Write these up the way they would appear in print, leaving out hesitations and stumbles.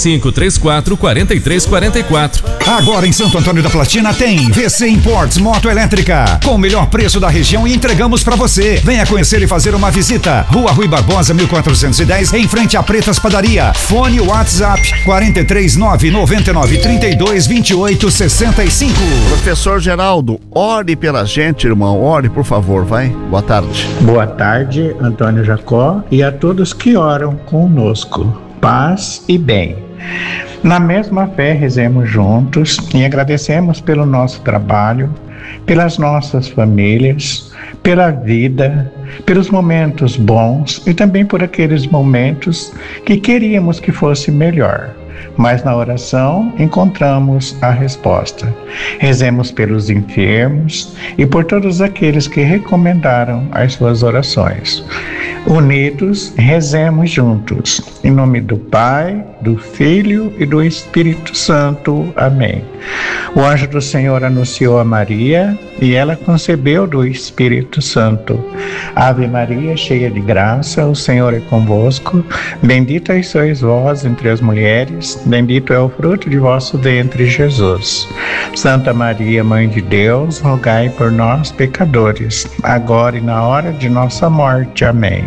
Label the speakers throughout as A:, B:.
A: 3534-4344.
B: Agora em Santo Antônio da Platina tem VC Imports Moto Elétrica, com o melhor preço da região e entregamos pra você. Venha conhecer e fazer uma visita. Rua Rui Barbosa, 1410, em frente a Pretas Padaria. Fone WhatsApp 439-9932-2865.
C: Professor Geraldo, ore pela gente, irmão. Ore, por favor, vai. Boa tarde.
D: Boa tarde, Antônio Jacó, e a todos que oram conosco. Paz e bem. Na mesma fé, rezemos juntos e agradecemos pelo nosso trabalho, pelas nossas famílias, pela vida, pelos momentos bons e também por aqueles momentos que queríamos que fosse melhor. Mas na oração encontramos a resposta. Rezemos pelos enfermos e por todos aqueles que recomendaram as suas orações. Unidos, rezemos juntos. Em nome do Pai, do Filho e do Espírito Santo. Amém. O anjo do Senhor anunciou a Maria e ela concebeu do Espírito Santo. Ave Maria, cheia de graça, o Senhor é convosco. Bendita sois vós entre as mulheres, bendito é o fruto de vosso ventre, Jesus. Santa Maria, Mãe de Deus, rogai por nós, pecadores, agora e na hora de nossa morte. Amém.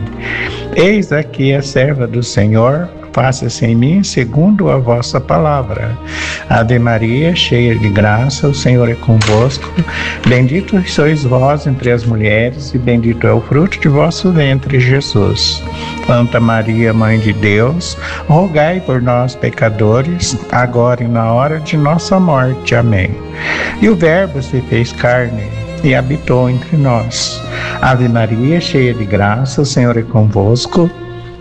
D: Eis aqui a serva do Senhor, faça-se em mim segundo a vossa palavra. Ave Maria, cheia de graça, o Senhor é convosco. Bendito sois vós entre as mulheres, e bendito é o fruto de vosso ventre, Jesus. Santa Maria, Mãe de Deus, rogai por nós, pecadores, agora e na hora de nossa morte. Amém. E o Verbo se fez carne e habitou entre nós. Ave Maria, cheia de graça, o Senhor é convosco.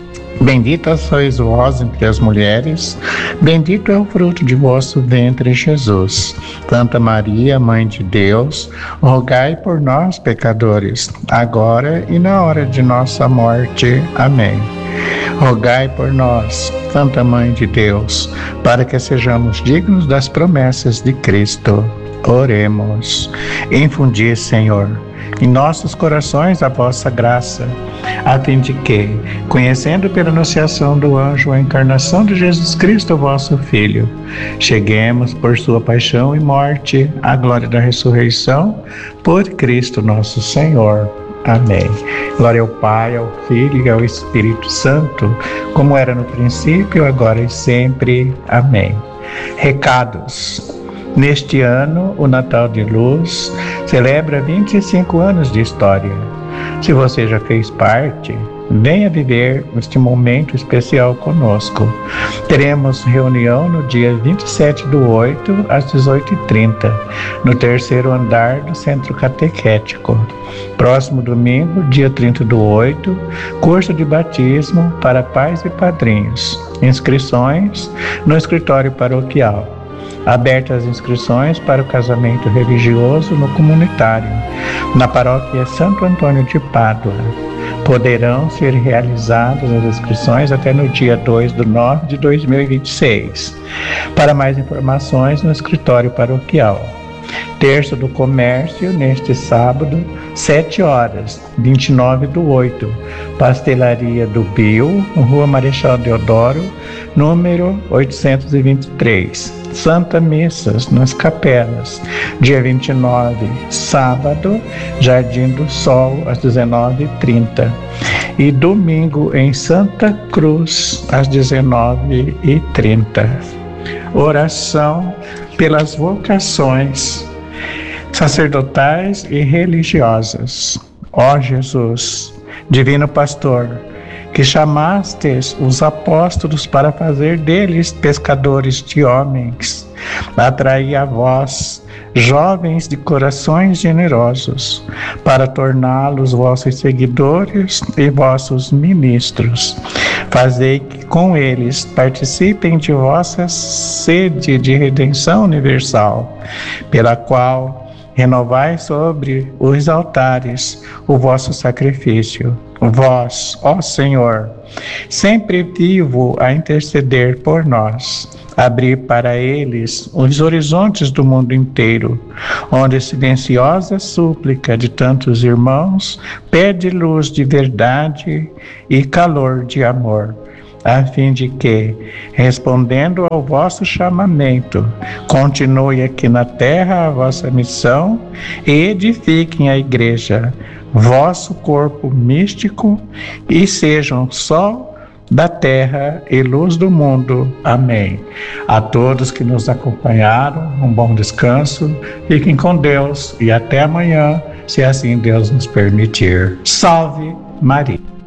D: Bendita sois vós entre as mulheres, bendito é o fruto de vosso ventre, Jesus. Santa Maria, Mãe de Deus, rogai por nós, pecadores, agora e na hora de nossa morte. Amém. Rogai por nós, Santa Mãe de Deus, para que sejamos dignos das promessas de Cristo. Oremos. Infundi, Senhor, em nossos corações a vossa graça, a fim de que, conhecendo pela anunciação do anjo a encarnação de Jesus Cristo, vosso Filho, cheguemos por sua paixão e morte à glória da ressurreição, por Cristo nosso Senhor. Amém. Glória ao Pai, ao Filho e ao Espírito Santo, como era no princípio, agora e sempre. Amém. Recados. Neste ano, o Natal de Luz celebra 25 anos de história. Se você já fez parte, venha viver este momento especial conosco. Teremos reunião no dia 27/8, às 18h30, no terceiro andar do Centro Catequético. Próximo domingo, dia 30/8, curso de batismo para pais e padrinhos. Inscrições no escritório paroquial. Abertas as inscrições para o casamento religioso no comunitário, na paróquia Santo Antônio de Pádua. Poderão ser realizadas as inscrições até no dia 2/9/2026. Para mais informações, no escritório paroquial. Terço do Comércio, neste sábado, 7 horas, 29/8, Pastelaria do Bio, Rua Marechal Deodoro, número 823. Santa Missas nas Capelas, dia 29, sábado, Jardim do Sol, às 19h30. E domingo em Santa Cruz, às 19h30. Oração pelas vocações sacerdotais e religiosas. Ó Jesus, Divino Pastor, que chamastes os apóstolos para fazer deles pescadores de homens, atraí a vós, jovens de corações generosos, para torná-los vossos seguidores e vossos ministros. Fazei que com eles participem de vossa sede de redenção universal, pela qual renovai sobre os altares o vosso sacrifício. Vós, ó Senhor, sempre vivo a interceder por nós, abrir para eles os horizontes do mundo inteiro, onde silenciosa súplica de tantos irmãos pede luz de verdade e calor de amor. a fim de que, respondendo ao vosso chamamento, continue aqui na terra a vossa missão e edifiquem a igreja, vosso corpo místico, e sejam sol da terra e luz do mundo. Amém. A todos que nos acompanharam, um bom descanso, fiquem com Deus e até amanhã, se assim Deus nos permitir. Salve Maria.